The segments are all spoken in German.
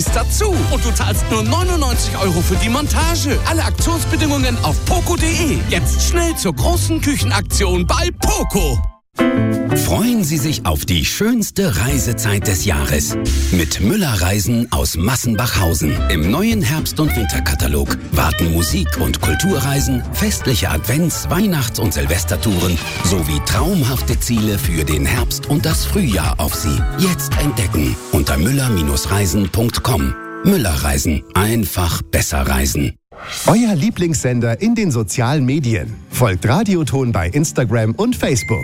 dazu und du zahlst nur 99 € für die Montage. Alle Aktionsbedingungen auf poco.de. Jetzt schnell zur großen Küchenaktion bei Poco. Freuen Sie sich auf die schönste Reisezeit des Jahres mit Müller-Reisen aus Massenbachhausen. Im neuen Herbst- und Winterkatalog warten Musik- und Kulturreisen, festliche Advents-, Weihnachts- und Silvestertouren sowie traumhafte Ziele für den Herbst und das Frühjahr auf Sie. Jetzt entdecken unter müller-reisen.com. Müller-Reisen. Einfach besser reisen. Euer Lieblingssender in den sozialen Medien. Folgt Radioton bei Instagram und Facebook.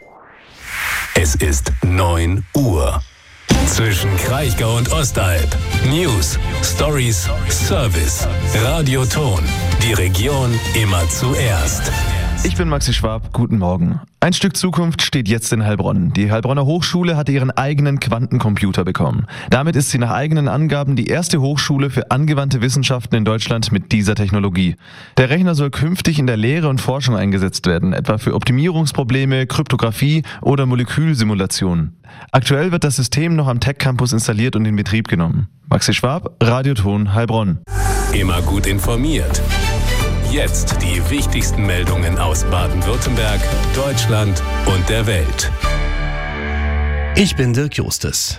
Es ist 9 Uhr. Zwischen Kraichgau und Ostalb. News, Stories, Service. Radioton. Die Region immer zuerst. Ich bin Maxi Schwab, guten Morgen. Ein Stück Zukunft steht jetzt in Heilbronn. Die Heilbronner Hochschule hat ihren eigenen Quantencomputer bekommen. Damit ist sie nach eigenen Angaben die erste Hochschule für angewandte Wissenschaften in Deutschland mit dieser Technologie. Der Rechner soll künftig in der Lehre und Forschung eingesetzt werden, etwa für Optimierungsprobleme, Kryptographie oder Molekülsimulationen. Aktuell wird das System noch am Tech Campus installiert und in Betrieb genommen. Maxi Schwab, Radioton Heilbronn. Immer gut informiert. Jetzt die wichtigsten Meldungen aus Baden-Württemberg, Deutschland und der Welt. Ich bin Dirk Justus.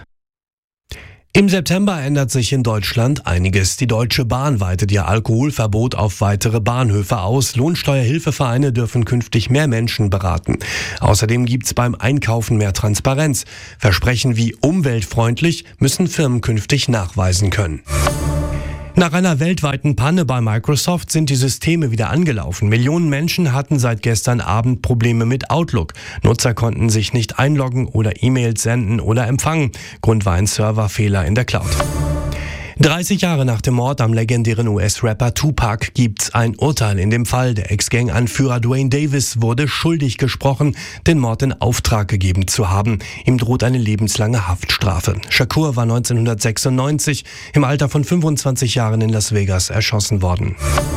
Im September ändert sich in Deutschland einiges. Die Deutsche Bahn weitet ihr Alkoholverbot auf weitere Bahnhöfe aus. Lohnsteuerhilfevereine dürfen künftig mehr Menschen beraten. Außerdem gibt's beim Einkaufen mehr Transparenz. Versprechen wie umweltfreundlich müssen Firmen künftig nachweisen können. Nach einer weltweiten Panne bei Microsoft sind die Systeme wieder angelaufen. Millionen Menschen hatten seit gestern Abend Probleme mit Outlook. Nutzer konnten sich nicht einloggen oder E-Mails senden oder empfangen. Grund war ein Serverfehler in der Cloud. 30 Jahre nach dem Mord am legendären US-Rapper Tupac gibt's ein Urteil in dem Fall. Der Ex-Gang-Anführer Dwayne Davis wurde schuldig gesprochen, den Mord in Auftrag gegeben zu haben. Ihm droht eine lebenslange Haftstrafe. Shakur war 1996 im Alter von 25 Jahren in Las Vegas erschossen worden.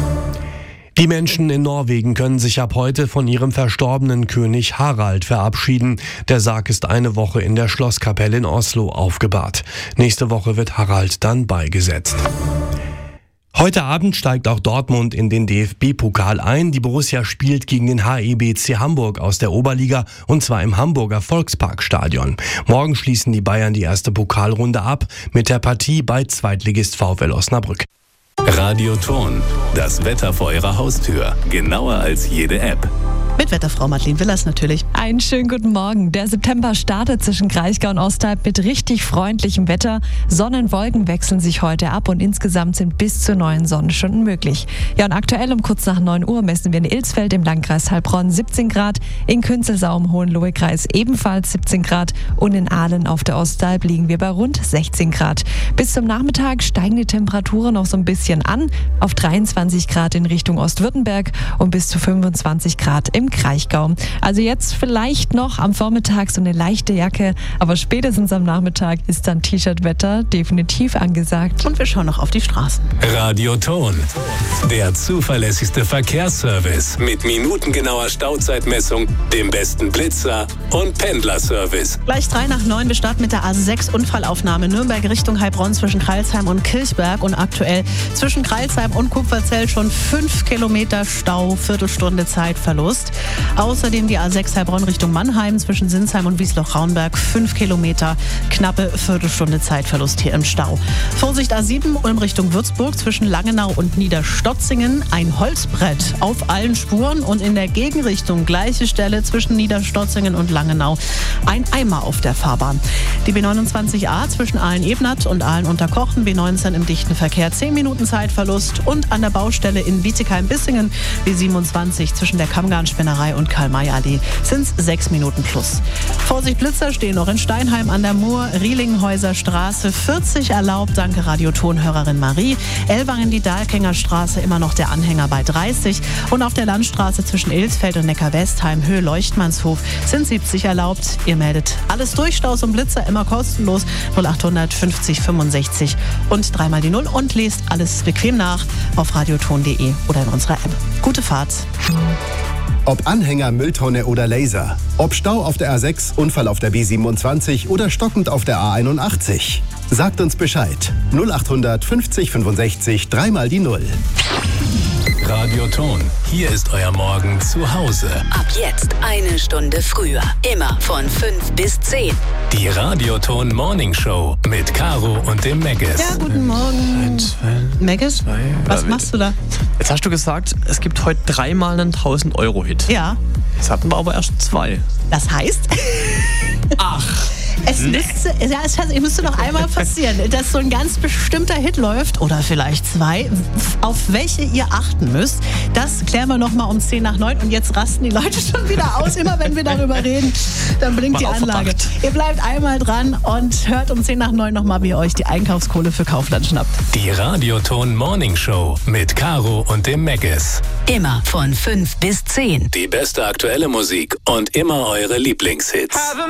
Die Menschen in Norwegen können sich ab heute von ihrem verstorbenen König Harald verabschieden. Der Sarg ist eine Woche in der Schlosskapelle in Oslo aufgebahrt. Nächste Woche wird Harald dann beigesetzt. Heute Abend steigt auch Dortmund in den DFB-Pokal ein. Die Borussia spielt gegen den HEBC Hamburg aus der Oberliga und zwar im Hamburger Volksparkstadion. Morgen schließen die Bayern die erste Pokalrunde ab mit der Partie bei Zweitligist VfL Osnabrück. Radioton. Das Wetter vor Ihrer Haustür. Genauer als jede App. Mit Wetterfrau Madeleine Willers natürlich. Einen schönen guten Morgen. Der September startet zwischen Kraichgau und Ostalb mit richtig freundlichem Wetter. Sonnenwolken wechseln sich heute ab und insgesamt sind bis zu 9 Sonnenstunden möglich. Ja, und aktuell um kurz nach 9 Uhr messen wir in Ilsfeld im Landkreis Heilbronn 17 Grad, in Künzelsau im Hohenlohe-Kreis ebenfalls 17 Grad und in Ahlen auf der Ostalb liegen wir bei rund 16 Grad. Bis zum Nachmittag steigen die Temperaturen noch so ein bisschen an, auf 23 Grad in Richtung Ostwürttemberg und bis zu 25 Grad im Kraichgau. Also jetzt vielleicht noch am Vormittag so eine leichte Jacke, aber spätestens am Nachmittag ist dann T-Shirt-Wetter definitiv angesagt. Und wir schauen noch auf die Straßen. Radioton. Der zuverlässigste Verkehrsservice mit minutengenauer Stauzeitmessung, dem besten Blitzer und Pendlerservice. Gleich 8:03. Wir starten mit der A6 Unfallaufnahme Nürnberg Richtung Heilbronn zwischen Kreilsheim und Kilchberg und aktuell zwischen Kreilsheim und Kupferzell schon 5 Kilometer Stau, Viertelstunde Zeitverlust. Außerdem die A6 Heilbronn Richtung Mannheim zwischen Sinsheim und Wiesloch-Raunberg 5 Kilometer, knappe Viertelstunde Zeitverlust hier im Stau. Vorsicht A7 Ulm Richtung Würzburg zwischen Langenau und Niederstotzingen ein Holzbrett auf allen Spuren und in der Gegenrichtung gleiche Stelle zwischen Niederstotzingen und Langenau ein Eimer auf der Fahrbahn. Die B29a zwischen Ahlen-Ebnat und Ahlen-Unterkochen, B19 im dichten Verkehr 10 Minuten Zeitverlust und an der Baustelle in Bietigheim-Bissingen B27 zwischen der Kammgarnspinnerei und Karl-May-Allee sind es 6 Minuten plus. Vorsicht Blitzer stehen noch in Steinheim an der Mur, Rielinghäuser Straße 40 erlaubt, danke Radiotonhörerin Marie. Ellwangen die Dahlkänger Straße immer noch der Anhänger bei 30 und auf der Landstraße zwischen Ilsfeld und Neckar-Westheim Höhe Leuchtmannshof sind 70 erlaubt. Ihr meldet alles durch, Staus und Blitzer immer kostenlos 0800 50 65 und 3 die 0 und lest alles bequem nach auf radioton.de oder in unserer App. Gute Fahrt. Ob Anhänger, Mülltonne oder Laser. Ob Stau auf der A6, Unfall auf der B27 oder stockend auf der A81. Sagt uns Bescheid. 0800 50 65 3 die 0. Radioton, hier ist euer Morgen zu Hause. Ab jetzt 1 Stunde früher. Immer von 5 bis 10. Die Radioton Morning Show mit Caro und dem Meggis. Ja, guten Morgen. Meggis, was machst du da? Jetzt hast du gesagt, es gibt heute 3-mal einen 1000-Euro-Hit. Ja. Jetzt hatten wir aber erst 2. Das heißt? Ach. Es müsste noch einmal passieren, dass so ein ganz bestimmter Hit läuft oder vielleicht 2, auf welche ihr achten müsst. Das klären wir nochmal um 10 nach 9 und jetzt rasten die Leute schon wieder aus. Immer wenn wir darüber reden, dann blinkt die Anlage. Ihr bleibt einmal dran und hört um 10 nach 9 nochmal, wie ihr euch die Einkaufskohle für Kaufland schnappt. Die Radioton Morning Show mit Caro und dem Meggis. Immer von 5 bis 10. Die beste aktuelle Musik und immer eure Lieblingshits.